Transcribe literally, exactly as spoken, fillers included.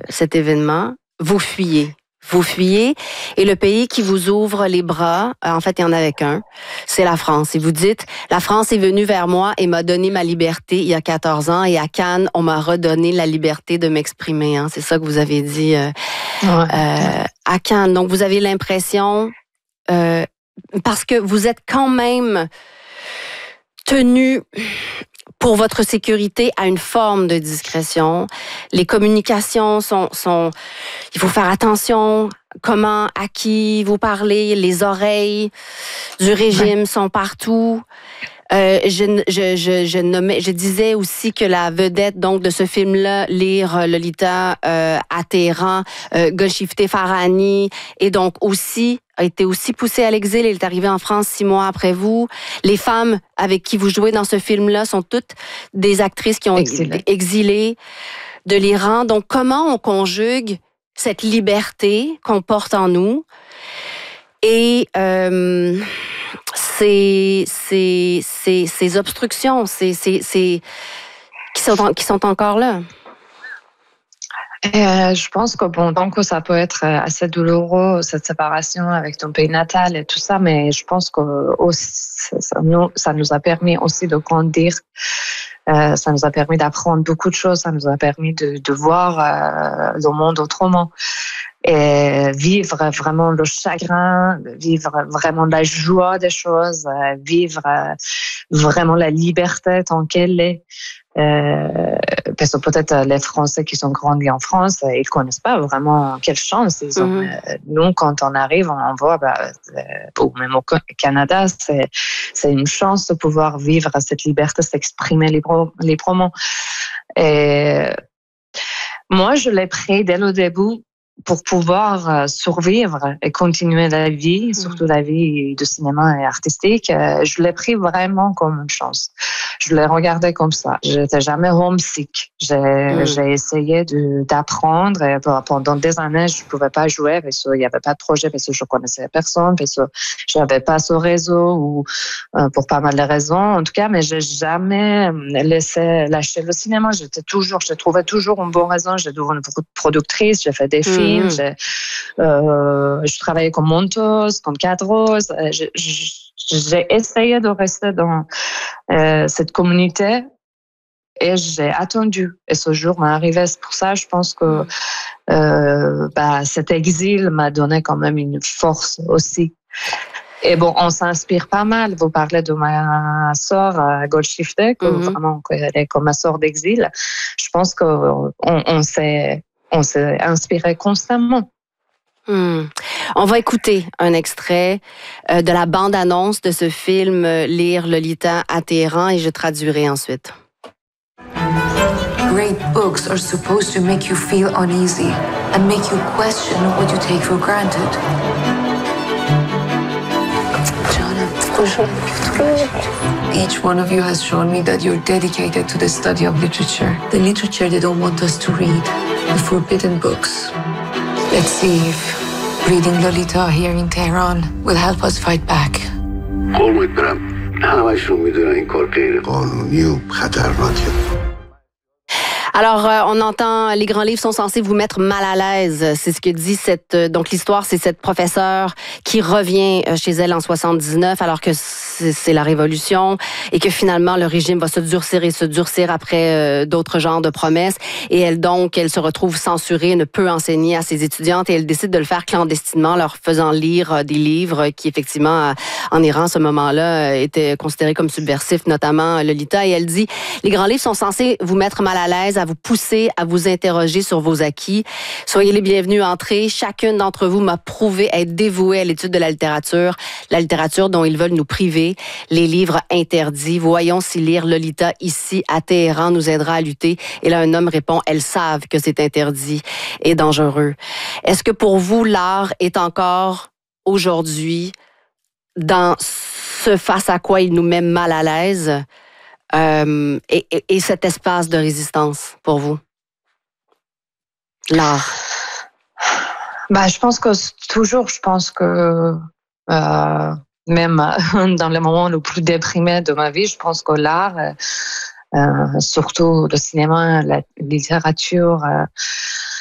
cet événement, vous fuyez. Vous fuyez et le pays qui vous ouvre les bras, en fait, il y en avait qu'un, c'est la France. Et vous dites, la France est venue vers moi et m'a donné ma liberté il y a quatorze ans et à Cannes, on m'a redonné la liberté de m'exprimer. Hein. C'est ça que vous avez dit euh, ouais. euh, à Cannes. Donc, vous avez l'impression, euh, parce que vous êtes quand même tenu pour votre sécurité à une forme de discrétion. Les communications sont, sont... Il faut faire attention comment, à qui vous parlez. Les oreilles du régime ouais. sont partout. Euh, je, je, je, je, nommais, je disais aussi que la vedette donc de ce film-là, Lire Lolita euh, à Téhéran, euh, Golshifteh Farahani, est donc aussi a été aussi poussée à l'exil. Elle est arrivée en France six mois après vous. Les femmes avec qui vous jouez dans ce film-là sont toutes des actrices qui ont été exilées de l'Iran. Donc, comment on conjugue cette liberté qu'on porte en nous et euh, ces, ces, ces, ces obstructions ces, ces, ces, qui, sont en, qui sont encore là? Euh, je pense que bon, donc ça peut être assez douloureux cette séparation avec ton pays natal et tout ça, mais je pense que aussi, ça, nous, ça nous a permis aussi de grandir. Euh, ça nous a permis d'apprendre beaucoup de choses. Ça nous a permis de, de voir euh, le monde autrement et vivre vraiment le chagrin, vivre vraiment la joie des choses, vivre vraiment la liberté tant qu'elle est. Euh, parce que peut-être les Français qui sont grandis en France, ils connaissent pas vraiment quelle chance ils ont. Mm-hmm. Nous, quand on arrive, on voit, bah, ou même au Canada, c'est, c'est une chance de pouvoir vivre cette liberté, s'exprimer libre, librement. Et moi, je l'ai pris dès le début pour pouvoir survivre et continuer la vie, mmh. surtout la vie de cinéma et artistique. Je l'ai pris vraiment comme une chance. Je l'ai regardé comme ça. Je n'étais jamais homesick. J'ai, mmh. j'ai essayé de, d'apprendre et pendant des années, je ne pouvais pas jouer parce qu'il n'y avait pas de projet, parce que je ne connaissais personne, parce que je n'avais pas ce réseau ou euh, pour pas mal de raisons, en tout cas, mais je n'ai jamais laissé lâcher le cinéma. J'étais toujours, je trouvais toujours une bonne raison. J'ai devenu productrice, j'ai fait des films. Mmh. J'ai, euh, je travaillais comme monteuse, comme cadreuse. Je, je, j'ai essayé de rester dans euh, cette communauté et j'ai attendu. Et ce jour m'est arrivé. C'est pour ça, je pense que euh, bah, cet exil m'a donné quand même une force aussi. Et bon, on s'inspire pas mal. Vous parlez de ma sœur à Golshifteh, que mm-hmm. vraiment, elle est comme ma sœur d'exil. Je pense qu'on on s'est On s'est inspiré constamment. Hmm. On va écouter un extrait euh, de la bande-annonce de ce film euh, Lire Lolita à Téhéran et je traduirai ensuite. Great books are supposed to make you feel uneasy and make you question what you take for granted. Each one of you has shown me that you're dedicated to the study of literature. The literature they don't want us to read. The forbidden books. Let's see if reading Lolita here in Tehran will help us fight back. قربونت برم همشون میدونن این کار غیر قانونی و خطرناکه. Alors, euh, on entend, les grands livres sont censés vous mettre mal à l'aise. C'est ce que dit cette... Donc, l'histoire, c'est cette professeure qui revient chez elle en soixante-dix-neuf, alors que c'est, c'est la Révolution, et que finalement, le régime va se durcir et se durcir après euh, d'autres genres de promesses. Et elle, donc, elle se retrouve censurée, ne peut enseigner à ses étudiantes, et elle décide de le faire clandestinement, leur faisant lire des livres qui, effectivement, en Iran, à ce moment-là, étaient considérés comme subversifs, notamment Lolita. Et elle dit, les grands livres sont censés vous mettre mal à l'aise, à vous pousser à vous interroger sur vos acquis. Soyez les bienvenus, entrez. Chacune d'entre vous m'a prouvé être dévouée à l'étude de la littérature, la littérature dont ils veulent nous priver, les livres interdits. Voyons si lire Lolita ici à Téhéran nous aidera à lutter. Et là, un homme répond, elles savent que c'est interdit et dangereux. Est-ce que pour vous, l'art est encore aujourd'hui dans ce face à quoi il nous met mal à l'aise? Euh, et, et, et cet espace de résistance pour vous? L'art. Bah, je pense que toujours, je pense que euh, même dans les moments les plus déprimés de ma vie, je pense que l'art, euh, surtout le cinéma, la littérature, euh,